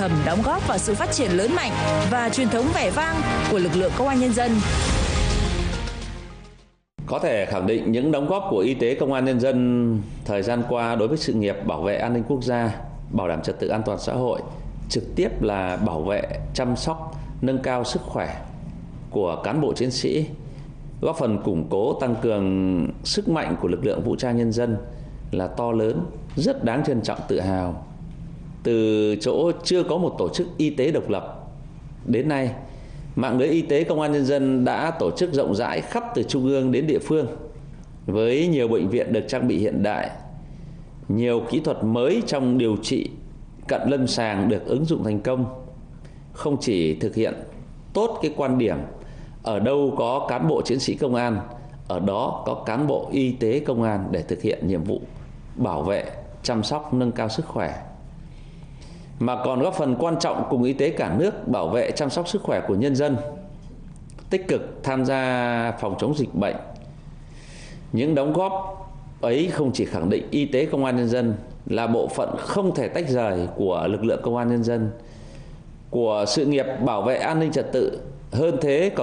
thầm đóng góp vào sự phát triển lớn mạnh và truyền thống vẻ vang của lực lượng công an nhân dân. Có thể khẳng định những đóng góp của y tế công an nhân dân thời gian qua đối với sự nghiệp bảo vệ an ninh quốc gia, bảo đảm trật tự an toàn xã hội, trực tiếp là bảo vệ, chăm sóc, nâng cao sức khỏe của cán bộ chiến sĩ, góp phần củng cố tăng cường sức mạnh của lực lượng vũ trang nhân dân là to lớn, rất đáng trân trọng tự hào. Từ chỗ chưa có một tổ chức y tế độc lập, đến nay, mạng lưới y tế công an nhân dân đã tổ chức rộng rãi khắp từ trung ương đến địa phương, với nhiều bệnh viện được trang bị hiện đại, nhiều kỹ thuật mới trong điều trị cận lâm sàng được ứng dụng thành công. Không chỉ thực hiện tốt cái quan điểm ở đâu có cán bộ chiến sĩ công an, ở đó có cán bộ y tế công an để thực hiện nhiệm vụ bảo vệ, chăm sóc, nâng cao sức khỏe, mà còn góp phần quan trọng cùng y tế cả nước bảo vệ, chăm sóc sức khỏe của nhân dân, tích cực tham gia phòng chống dịch bệnh. Những đóng góp ấy không chỉ khẳng định y tế công an nhân dân là bộ phận không thể tách rời của lực lượng công an nhân dân, của sự nghiệp bảo vệ an ninh trật tự, hơn thế còn